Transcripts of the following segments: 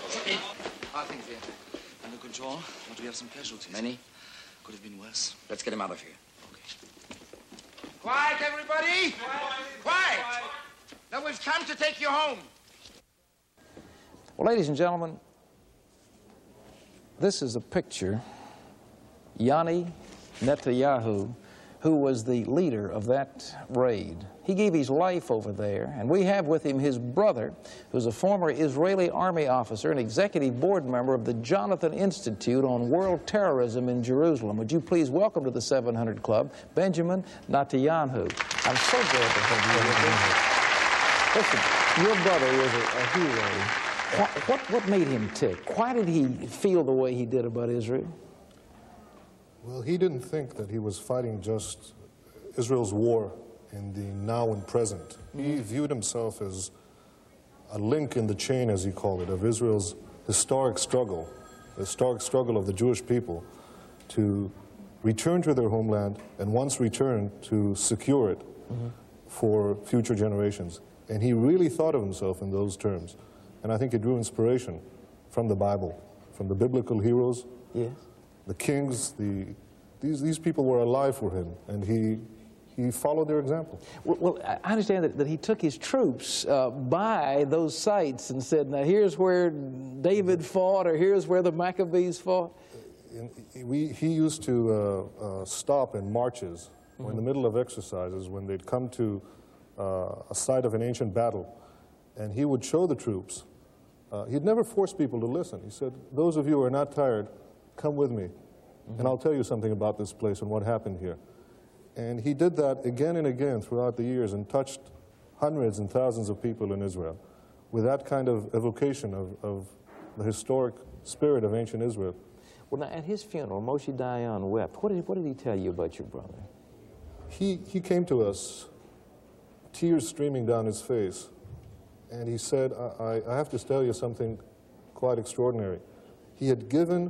How are things here? Under control, but we have some casualties. Many? Could have been worse. Let's get him out of here. Okay. Quiet, everybody! Quiet! Now we've come to take you home. Well, ladies and gentlemen, this is a picture, Yoni Netanyahu, who was the leader of that raid. He gave his life over there, and we have with him his brother, who's a former Israeli army officer and executive board member of the Jonathan Institute on World Terrorism in Jerusalem. Would you please welcome to the 700 Club, Benjamin Netanyahu. I'm so glad to have you here. Listen, your brother was a hero. What made him tick? Why did he feel the way he did about Israel? Well, he didn't think that he was fighting just Israel's war in the now and present. He viewed himself as a link in the chain, as he called it, of Israel's historic struggle, the historic struggle of the Jewish people to return to their homeland, and once returned, to secure it for future generations. And he really thought of himself in those terms. And I think he drew inspiration from the Bible, from the biblical heroes. Yes. The kings, these people were alive for him, and he followed their example. Well, I understand that he took his troops by those sites and said, now here's where David fought, or here's where the Maccabees fought. He used to stop in marches, or in the middle of exercises, when they'd come to a site of an ancient battle, and he would show the troops. He'd never force people to listen. He said, those of you who are not tired, come with me, and I'll tell you something about this place and what happened here. And he did that again and again throughout the years and touched hundreds and thousands of people in Israel with that kind of evocation of the historic spirit of ancient Israel. Well, now, at his funeral, Moshe Dayan wept. What did he tell you about your brother? He came to us, tears streaming down his face, and he said, I have to tell you something quite extraordinary. He had given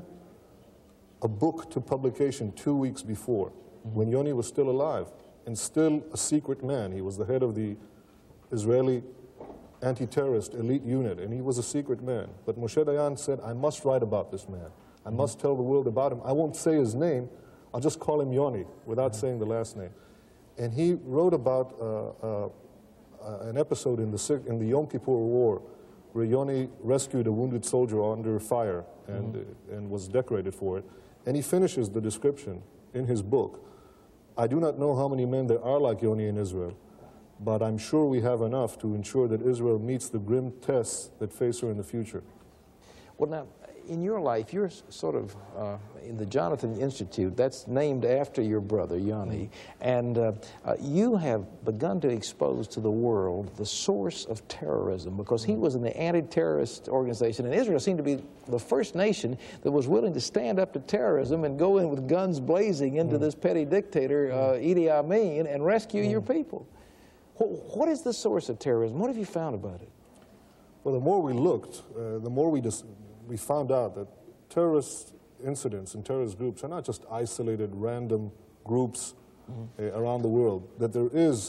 a book to publication 2 weeks before, when Yoni was still alive and still a secret man. He was the head of the Israeli anti-terrorist elite unit, and he was a secret man. But Moshe Dayan said, I must write about this man. I must tell the world about him. I won't say his name. I'll just call him Yoni without saying the last name. And he wrote about an episode in the Yom Kippur War where Yoni rescued a wounded soldier under fire and was decorated for it. And he finishes the description in his book. I do not know how many men there are like Yoni in Israel, but I'm sure we have enough to ensure that Israel meets the grim tests that face her in the future. Well, now, in your life, you're sort of in the Jonathan Institute. That's named after your brother, Yoni. And you have begun to expose to the world the source of terrorism, because he was in the anti-terrorist organization. And Israel seemed to be the first nation that was willing to stand up to terrorism and go in with guns blazing into this petty dictator, Idi Amin, and rescue your people. What is the source of terrorism? What have you found about it? Well, the more we looked, the more we found out that terrorist incidents and terrorist groups are not just isolated, random groups around the world, that there is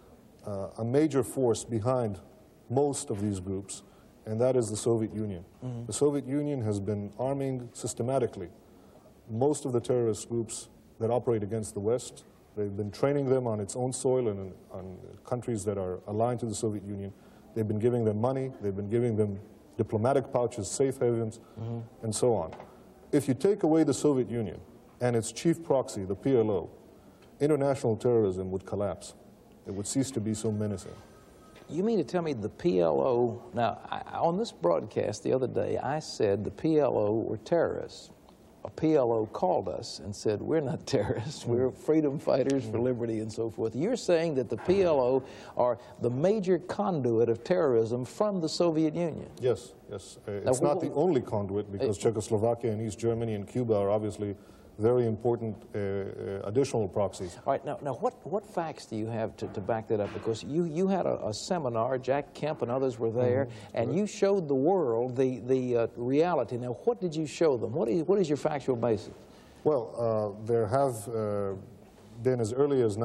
a major force behind most of these groups, and that is the Soviet Union. The Soviet Union has been arming systematically most of the terrorist groups that operate against the West. They've been training them on its own soil and on countries that are aligned to the Soviet Union. They've been giving them money, they've been giving them diplomatic pouches, safe havens, and so on. If you take away the Soviet Union and its chief proxy, the PLO, international terrorism would collapse. It would cease to be so menacing. You mean to tell me the PLO... Now, on this broadcast the other day, I said the PLO were terrorists. A PLO called us and said, we're not terrorists, we're freedom fighters for liberty and so forth. You're saying that the PLO are the major conduit of terrorism from the Soviet Union? Yes, yes. It's not the only conduit, because Czechoslovakia and East Germany and Cuba are obviously very important additional proxies. All right, now what facts do you have to back that up? Because you had a seminar, Jack Kemp and others were there, and you showed the world the reality. Now, what did you show them? What is your factual basis? Well, there have been, as early as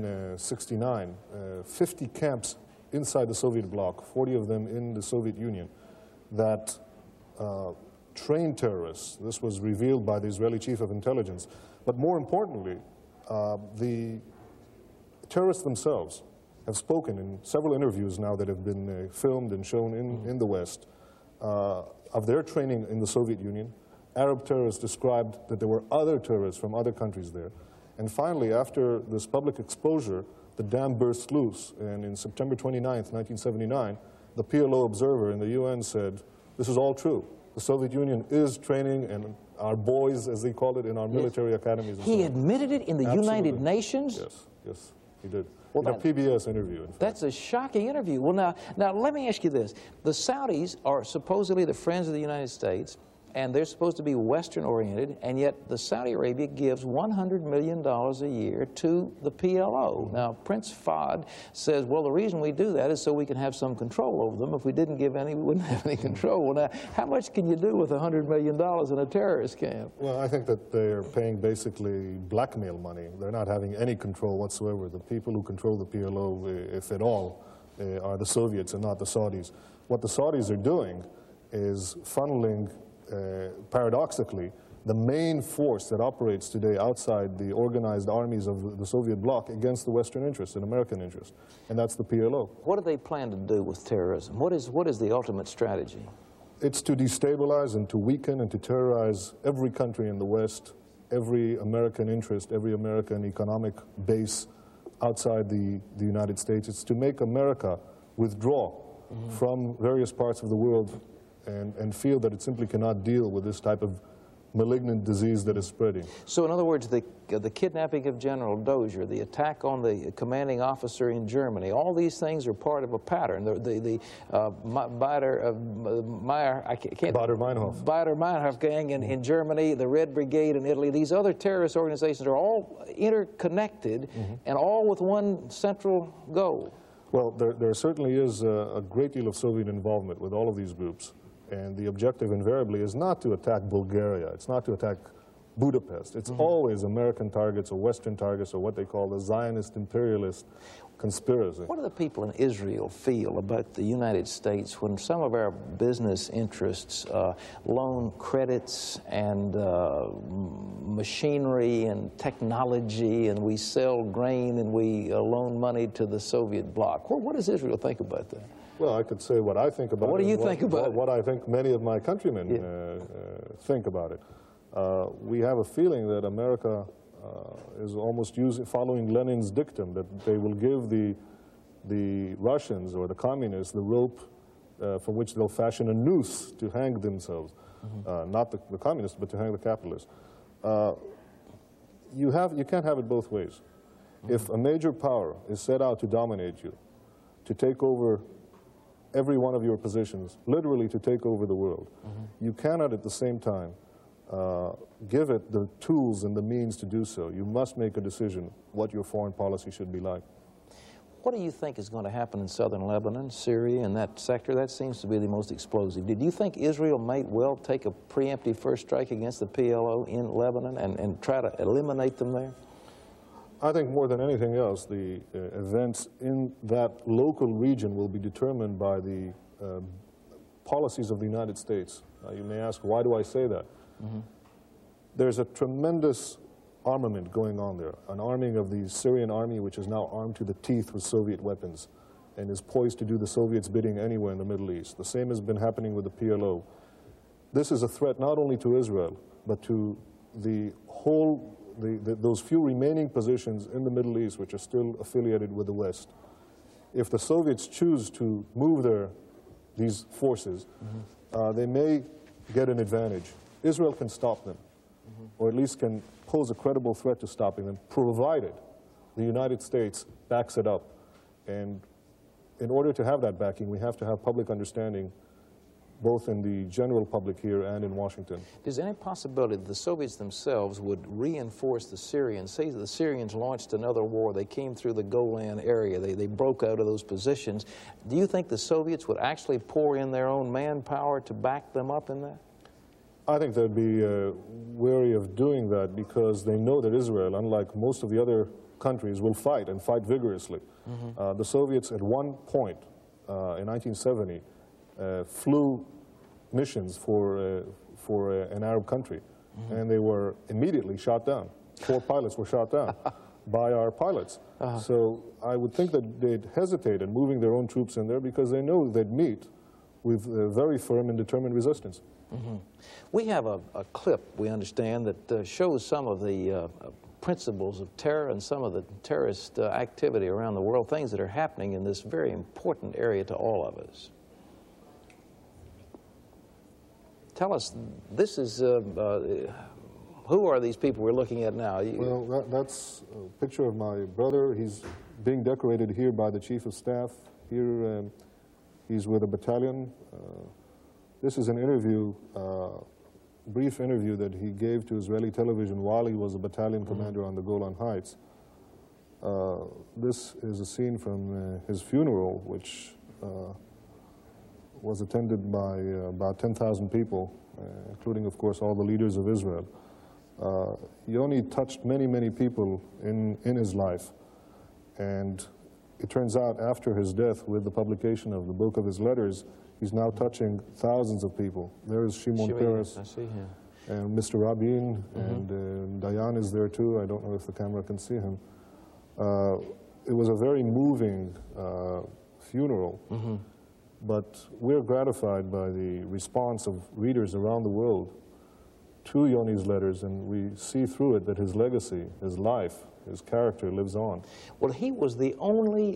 1969, 50 camps inside the Soviet bloc, 40 of them in the Soviet Union, that trained terrorists. This was revealed by the Israeli chief of intelligence. But more importantly, the terrorists themselves have spoken in several interviews now that have been filmed and shown in the West of their training in the Soviet Union. Arab terrorists described that there were other terrorists from other countries there. And finally, after this public exposure, the dam burst loose. And in September 29th, 1979, the PLO observer in the UN said, this is all true. The Soviet Union is training and our boys, as they call it, in our military academies. And he admitted it in the United Nations? Yes, yes, he did. Well, in a PBS interview, in fact. That's a shocking interview. Well, now let me ask you this. The Saudis are supposedly the friends of the United States, and they're supposed to be Western-oriented, and yet the Saudi Arabia gives $100 million a year to the PLO. Now, Prince Fahd says, well, the reason we do that is so we can have some control over them. If we didn't give any, we wouldn't have any control. Well, now, how much can you do with $100 million in a terrorist camp? Well, I think that they're paying basically blackmail money. They're not having any control whatsoever. The people who control the PLO, if at all, are the Soviets and not the Saudis. What the Saudis are doing is funneling paradoxically, the main force that operates today outside the organized armies of the Soviet bloc against the Western interest and American interest, and that's the PLO. What do they plan to do with terrorism? What is the ultimate strategy? It's to destabilize and to weaken and to terrorize every country in the West, every American interest, every American economic base outside the United States. It's to make America withdraw from various parts of the world and feel that it simply cannot deal with this type of malignant disease that is spreading. So in other words, the kidnapping of General Dozier, the attack on the commanding officer in Germany, all these things are part of a pattern. Baader-Meinhof gang in Germany, the Red Brigade in Italy, these other terrorist organizations are all interconnected and all with one central goal. Well, there certainly is a great deal of Soviet involvement with all of these groups. And the objective invariably is not to attack Bulgaria. It's not to attack Budapest. It's always American targets or Western targets or what they call the Zionist imperialist conspiracy. What do the people in Israel feel about the United States when some of our business interests loan credits and machinery and technology, and we sell grain and we loan money to the Soviet bloc? What does Israel think about that? Well, I could say what I think about it. What do you think about it? What I think many of my countrymen think about it. We have a feeling that America is almost following Lenin's dictum, that they will give the Russians or the communists the rope from which they'll fashion a noose to hang themselves. Not the communists, but to hang the capitalists. You can't have it both ways. If a major power is set out to dominate you, to take over every one of your positions, literally to take over the world, you cannot at the same time give it the tools and the means to do so. You must make a decision what your foreign policy should be like. What do you think is going to happen in southern Lebanon, Syria, and that sector? That seems to be the most explosive. Did you think Israel might well take a preemptive first strike against the PLO in Lebanon and try to eliminate them there? I think more than anything else, the events in that local region will be determined by the policies of the United States. You may ask, why do I say that? There's a tremendous armament going on there, an arming of the Syrian army, which is now armed to the teeth with Soviet weapons and is poised to do the Soviets' bidding anywhere in the Middle East. The same has been happening with the PLO. This is a threat not only to Israel, but to the whole those few remaining positions in the Middle East which are still affiliated with the West. If the Soviets choose to move these forces, they may get an advantage. Israel can stop them, or at least can pose a credible threat to stopping them, provided the United States backs it up. And in order to have that backing, we have to have public understanding both in the general public here and in Washington. Is there any possibility that the Soviets themselves would reinforce the Syrians? Say the Syrians launched another war, they came through the Golan area, they broke out of those positions. Do you think the Soviets would actually pour in their own manpower to back them up in that? I think they'd be wary of doing that because they know that Israel, unlike most of the other countries, will fight and fight vigorously. The Soviets at one point in 1970 flew missions for an Arab country, and they were immediately shot down. 4 pilots were shot down by our pilots. So I would think that they'd hesitate in moving their own troops in there because they know they'd meet with very firm and determined resistance. We have a clip, we understand, that shows some of the principles of terror and some of the terrorist activity around the world, things that are happening in this very important area to all of us. Tell us, this is, who are these people we're looking at now? Well, that's a picture of my brother. He's being decorated here by the Chief of Staff. Here he's with a battalion. This is an interview, brief interview that he gave to Israeli television while he was a battalion commander on the Golan Heights. This is a scene from his funeral, which was attended by about 10,000 people, including, of course, all the leaders of Israel. Yoni touched many, many people in his life, and it turns out after his death, with the publication of the book of his letters, he's now touching thousands of people. There's Shimon Peres, I see him. and Mr. Rabin, and Dayan is there too. I don't know if the camera can see him. It was a very moving funeral, but we're gratified by the response of readers around the world to Yoni's letters, and we see through it that his legacy, his life, his character lives on. Well, he was the only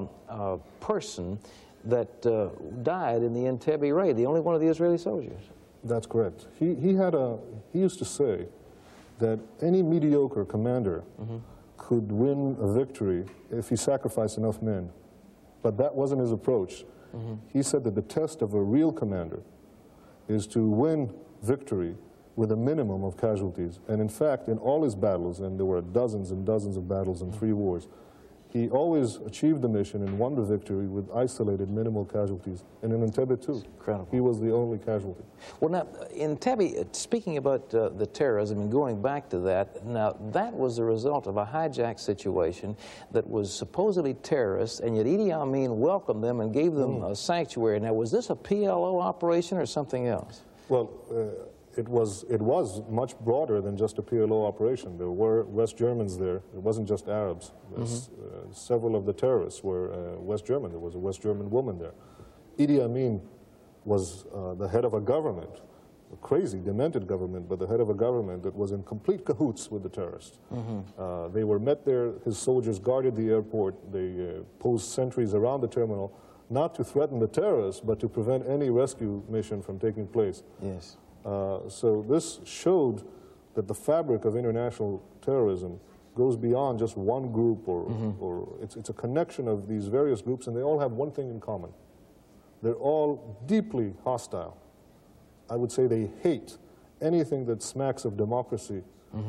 person that died in the Entebbe raid, the only one of the Israeli soldiers. That's correct. He used to say that any mediocre commander could win a victory if he sacrificed enough men, but that wasn't his approach. He said that the test of a real commander is to win victory with a minimum of casualties. And in fact, in all his battles, and there were dozens and dozens of battles in 3 wars, he always achieved the mission and won the victory with isolated, minimal casualties. And in Entebbe, too, Incredible. He was the only casualty. Well, now, in Entebbe, speaking about the terrorism and going back to that, now, that was the result of a hijacked situation that was supposedly terrorist, and yet Idi Amin welcomed them and gave them a sanctuary. Now, was this a PLO operation or something else? Well, it was much broader than just a PLO operation. There were West Germans there. It wasn't just Arabs. Several of the terrorists were West German. There was a West German woman there. Idi Amin was the head of a government, a crazy, demented government, but the head of a government that was in complete cahoots with the terrorists. They were met there. His soldiers guarded the airport. They posed sentries around the terminal, not to threaten the terrorists, but to prevent any rescue mission from taking place. Yes. So this showed that the fabric of international terrorism goes beyond just one group, or it's a connection of these various groups, and they all have one thing in common. They're all deeply hostile. I would say they hate anything that smacks of democracy,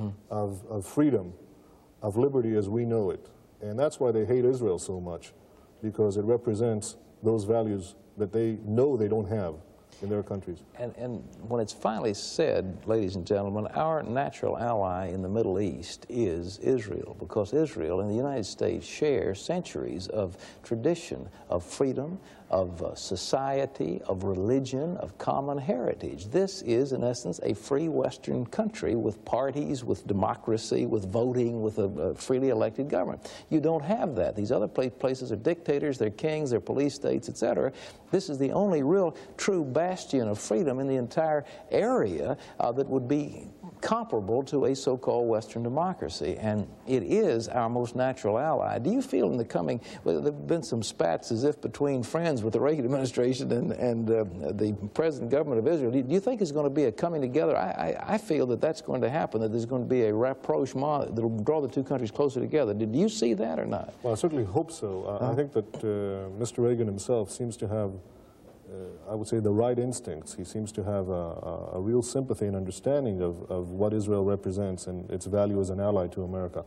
of freedom, of liberty as we know it. And that's why they hate Israel so much, because it represents those values that they know they don't have in their countries. And when it's finally said, ladies and gentlemen, our natural ally in the Middle East is Israel, because Israel and the United States share centuries of tradition, of freedom, of society, of religion, of common heritage. This is, in essence, a free Western country with parties, with democracy, with voting, with a freely elected government. You don't have that. These other places are dictators, they're kings, they're police states, etc. This is the only real true bastion of freedom in the entire area that would be comparable to a so-called Western democracy, and it is our most natural ally. Do you feel in the coming, well, there have been some spats as if between friends with the Reagan administration and the present government of Israel. Do you think there's going to be a coming together? I feel that that's going to happen, that there's going to be a rapprochement that will draw the two countries closer together. Did you see that or not? Well, I certainly hope so. I think that Mr. Reagan himself seems to have, I would say, the right instincts. He seems to have a real sympathy and understanding of what Israel represents and its value as an ally to America.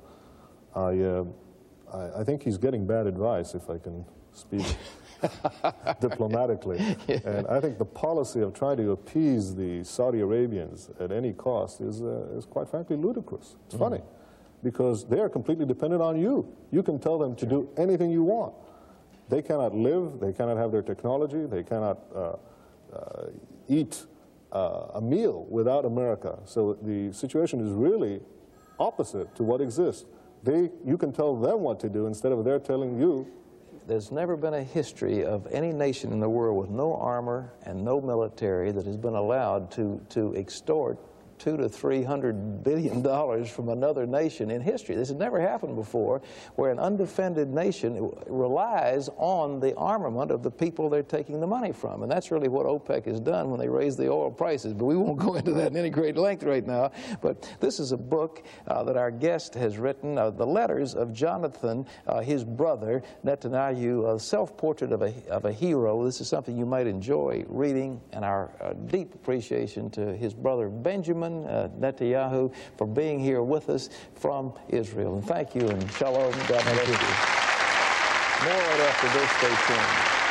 I think he's getting bad advice, if I can speak diplomatically. And I think the policy of trying to appease the Saudi Arabians at any cost is quite frankly ludicrous. It's funny, because they are completely dependent on you. You can tell them to do anything you want. They cannot live, they cannot have their technology, they cannot eat a meal without America. So the situation is really opposite to what exists. You can tell them what to do instead of they're telling you. There's never been a history of any nation in the world with no armor and no military that has been allowed to extort $200 to $300 billion from another nation in history. This has never happened before, where an undefended nation relies on the armament of the people they're taking the money from. And that's really what OPEC has done when they raised the oil prices. But we won't go into that in any great length right now. But this is a book that our guest has written, The Letters of Jonathan, his brother, Netanyahu, a self-portrait of a hero. This is something you might enjoy reading, and our deep appreciation to his brother Benjamin Netanyahu for being here with us from Israel. And thank you, and shalom. God bless you. More right after this. Stay tuned.